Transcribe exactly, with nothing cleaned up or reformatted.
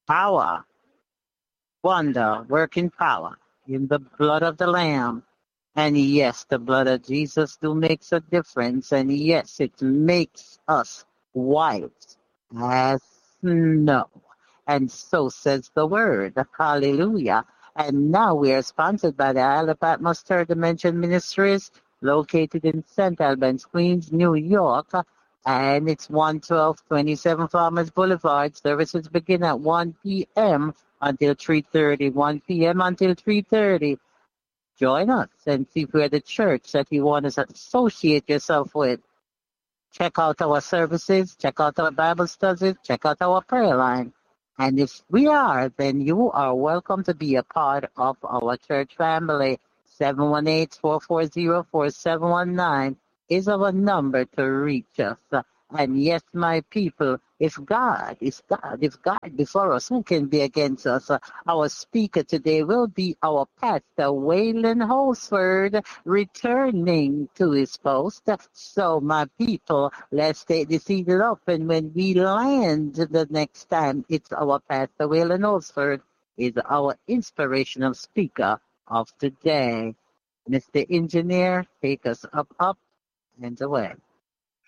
Power, wonder, working power in the blood of the Lamb. And yes, the blood of Jesus do makes a difference. And yes, it makes us white as snow. And so says the word. Hallelujah. And now we are sponsored by the Isle of Patmos Third Dimension Ministries, located in Saint Albans, Queens, New York. And it's one twelve twenty-seven Farmers Boulevard. Services begin at one p.m. until three thirty. one p.m. until three thirty. Join us and see if we're the church that you want to associate yourself with. Check out our services, check out our Bible studies, check out our prayer line. And if we are, then you are welcome to be a part of our church family. seven one eight, four four zero, four seven one nine is our number to reach us. And yes, my people, if God is God, if God before us, who can be against us? Uh, our speaker today will be our pastor, Waylon Holsford, returning to his post. So, my people, let's take this seated up. And when we land the next time, it's our pastor, Waylon Holsford, is our inspirational speaker of the day. Mister Engineer, take us up, up, and away.